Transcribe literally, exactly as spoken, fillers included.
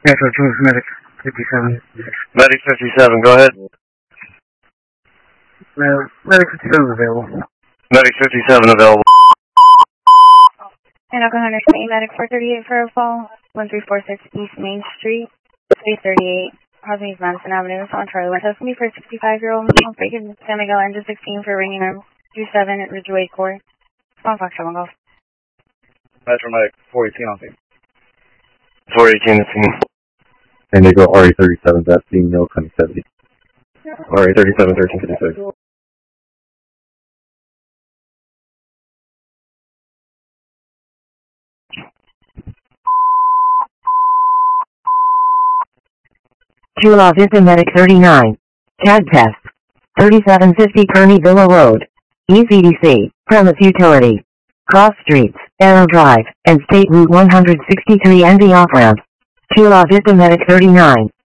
Metro two is Medic fifty-seven. Medic fifty-seven, go ahead. Uh, Medic fifty-seven is available. Medic fifty-seven available. And I'll go ahead and submit Medic four thirty-eight for a call. one three four six East Main Street, three thirty-eight, Hosmedes Madison Avenue. So on Charlie West. That's going to be for a sixty-five-year-old male. Bacon San Miguel engine sixteen for ringing arm two seven at Ridgeway Court. Come on, Fox seven Golf. Metro Medic four eighteen on scene. four eighteen to scene. And they go R A thirty-seven, that's the no connectivity. R A thirty-seven, thirteen fifty-six. Chula Vista Medic thirty-nine. C A D test. thirty-seven fifty Kearney Villa Road. E C D C, Premise Utility. Cross Streets, Arrow Drive, and State Route one sixty-three and the off-ramp. Chula Vista Medic thirty-nine.